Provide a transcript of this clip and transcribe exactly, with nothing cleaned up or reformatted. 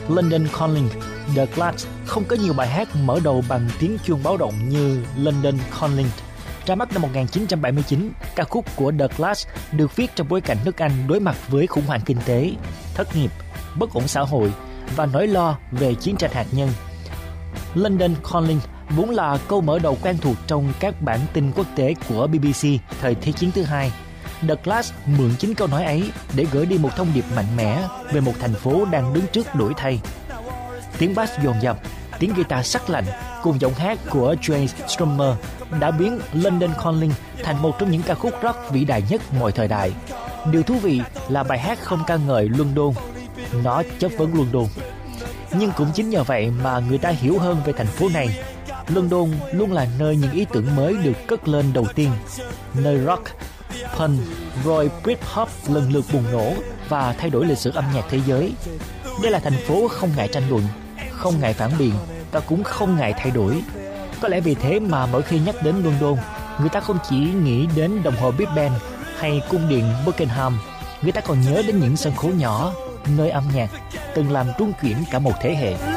London Calling, The Clash không có nhiều bài hát mở đầu bằng tiếng chuông báo động như London Calling. Ra mắt năm một nghìn chín trăm bảy mươi chín, ca khúc của The Clash được viết trong bối cảnh nước Anh đối mặt với khủng hoảng kinh tế, thất nghiệp, bất ổn xã hội và nỗi lo về chiến tranh hạt nhân. London Calling vốn là câu mở đầu quen thuộc trong các bản tin quốc tế của bê bê xê thời Thế chiến thứ hai. The Clash mượn chính câu nói ấy để gửi đi một thông điệp mạnh mẽ về một thành phố đang đứng trước đổi thay. Tiếng bass dồn dập, tiếng guitar sắc lạnh cùng giọng hát của Jay Strummer đã biến London Calling thành một trong những ca khúc rock vĩ đại nhất mọi thời đại. Điều thú vị là bài hát không ca ngợi London, nó chất vấn London. Nhưng cũng chính nhờ vậy mà người ta hiểu hơn về thành phố này. London luôn là nơi những ý tưởng mới được cất lên đầu tiên, nơi rock, punk, rồi Britpop lần lượt bùng nổ và thay đổi lịch sử âm nhạc thế giới. Đây là thành phố không ngại tranh luận, không ngại phản biện và cũng không ngại thay đổi. Có lẽ vì thế mà mỗi khi nhắc đến London, người ta không chỉ nghĩ đến đồng hồ Big Ben hay cung điện Buckingham, người ta còn nhớ đến những sân khấu nhỏ, nơi âm nhạc từng làm trung chuyển cả một thế hệ.